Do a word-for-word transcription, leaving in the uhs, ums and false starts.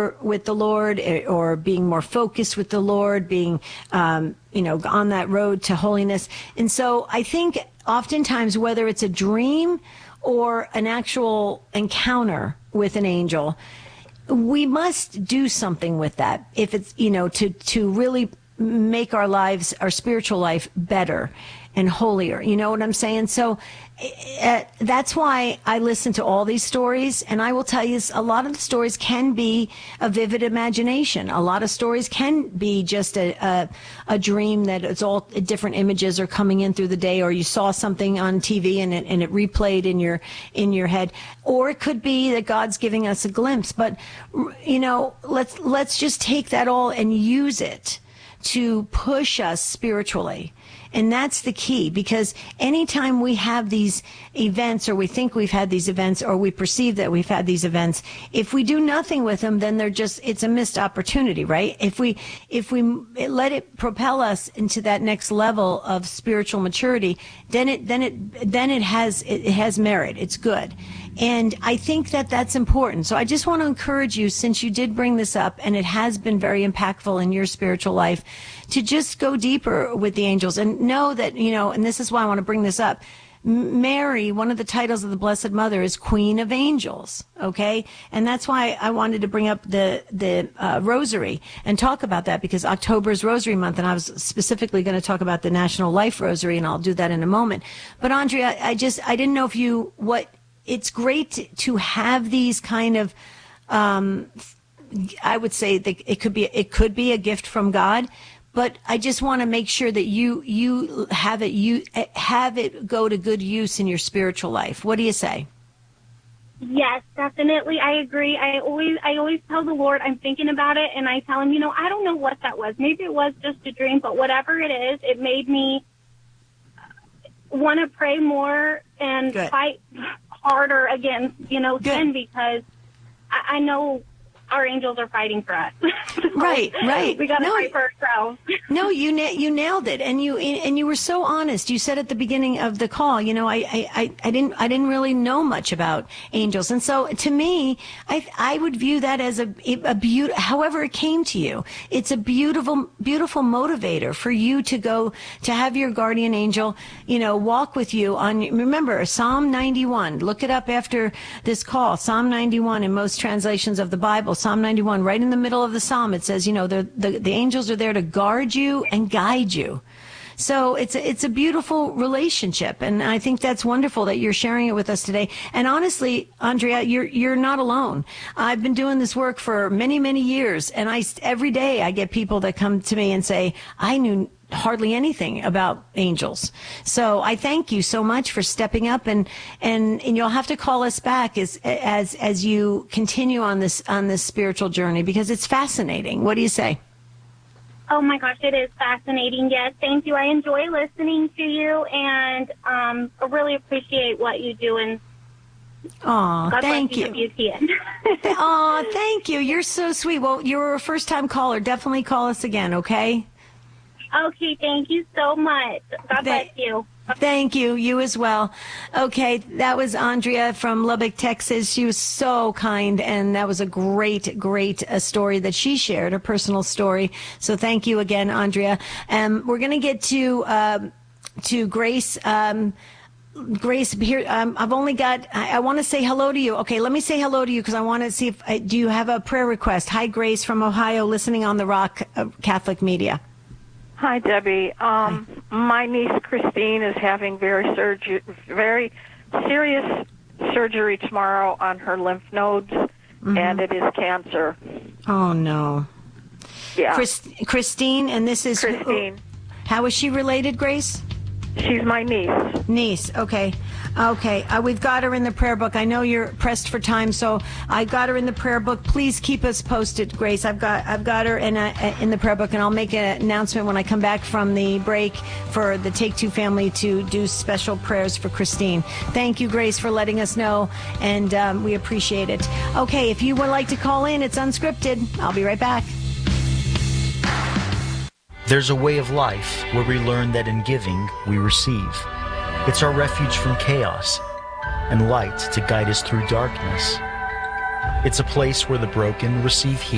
deeper with the Lord, or being more focused with the Lord, being, um, you know, on that road to holiness. And so I think oftentimes, whether it's a dream or an actual encounter with an angel, we must do something with that. If it's, you know, to, to really make our lives, our spiritual life better and holier. You know what I'm saying? So uh, that's why I listen to all these stories. And I will tell you, a lot of the stories can be a vivid imagination. A lot of stories can be just a, a, a dream that it's all different images are coming in through the day, or you saw something on T V and it, and it replayed in your, in your head. Or it could be that God's giving us a glimpse. But, you know, let's, let's just take that all and use it to push us spiritually. And that's the key, because anytime we have these events, or we think we've had these events, or we perceive that we've had these events, if we do nothing with them, then they're just, it's a missed opportunity, right? If we, if we let it propel us into that next level of spiritual maturity, then it, then it, then it has, it has merit. It's good. And I think that that's important. So I just want to encourage you, since you did bring this up, and it has been very impactful in your spiritual life, to just go deeper with the angels and know that, you know, and this is why I want to bring this up. Mary, one of the titles of the Blessed Mother, is Queen of Angels, okay? And that's why I wanted to bring up the the uh, Rosary and talk about that, because October is Rosary Month, and I was specifically going to talk about the National Life Rosary, and I'll do that in a moment. But Andrea, I just, I didn't know if you, what, it's great to, to have these kind of, um, I would say that it could be, it could be a gift from God. But I just want to make sure that you you have it you have it go to good use in your spiritual life. What do you say? Yes, definitely. I agree. I always I always tell the Lord I'm thinking about it, and I tell him, you know, I don't know what that was. Maybe it was just a dream, but whatever it is, it made me want to pray more and good. fight harder against, you know, good. sin, because I, I know our angels are fighting for us. So right, right. We got to no, fight for ourselves. No, you na- you nailed it, and you and you were so honest. You said at the beginning of the call, you know, I, I, I didn't I didn't really know much about angels, and so to me, I I would view that as a a beaut. However, it came to you, it's a beautiful beautiful motivator for you to go to have your guardian angel, you know, walk with you on. Remember Psalm ninety-one. Look it up after this call. Psalm ninety-one in most translations of the Bible. Psalm ninety-one, right in the middle of the psalm, it says, you know, the, the, the angels are there to guard you and guide you. So it's a, it's a beautiful relationship. And I think that's wonderful that you're sharing it with us today. And honestly, Andrea, you're, you're not alone. I've been doing this work for many, many years. And I, every day I get people that come to me and say, I knew hardly anything about angels. So I thank you so much for stepping up, and, and, and you'll have to call us back as, as, as you continue on this, on this spiritual journey, because it's fascinating. What do you say? Oh my gosh, it is fascinating. Yes, thank you. I enjoy listening to you, and um, I really appreciate what you do. And oh, God thank bless you. you. Oh, thank you. You're so sweet. Well, you're a first-time caller. Definitely call us again, okay? Okay, thank you so much. God bless you. Thank you. You as well. Okay, that was Andrea from Lubbock, Texas. She was so kind, and that was a great, great uh, story that she shared, a personal story. So thank you again, Andrea. Um, we're going to get to um, to Grace. Um, Grace, here, um, I've only got, I, I want to say hello to you. Okay, let me say hello to you, because I want to see if, uh, do you have a prayer request? Hi, Grace from Ohio, listening on the Rock uh, Catholic Media. Hi, Debbie. Um, my niece Christine is having very surgery, very serious surgery tomorrow on her lymph nodes, mm-hmm. and it is cancer. Oh no! Yeah, Christ- Christine, and this is Christine. How is she related, Grace? She's my niece. Niece, okay. Okay, uh, we've got her in the prayer book. I know you're pressed for time, so I got her in the prayer book. Please keep us posted, Grace. I've got I've got her in a, in the prayer book, and I'll make an announcement when I come back from the break for the Take Two family to do special prayers for Christine. Thank you, Grace, for letting us know, and um, we appreciate it. Okay, if you would like to call in, it's unscripted. I'll be right back. There's a way of life where we learn that in giving, we receive. It's our refuge from chaos and light to guide us through darkness. It's a place where the broken receive healing.